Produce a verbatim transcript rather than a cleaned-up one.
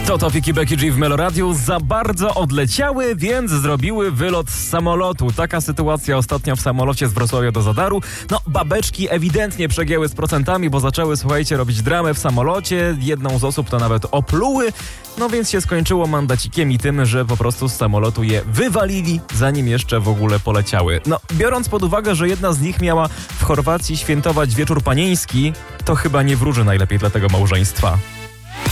To Topiki Becky G w Meloradiu za bardzo odleciały, więc zrobiły wylot z samolotu. Taka sytuacja ostatnio w samolocie z Wrocławia do Zadaru. No, babeczki ewidentnie przegięły z procentami, bo zaczęły, słuchajcie, robić dramę w samolocie. Jedną z osób to nawet opluły. No więc się skończyło mandacikiem i tym, że po prostu z samolotu je wywalili, zanim jeszcze w ogóle poleciały. No, biorąc pod uwagę, że jedna z nich miała w Chorwacji świętować wieczór panieński, to chyba nie wróży najlepiej dla tego małżeństwa.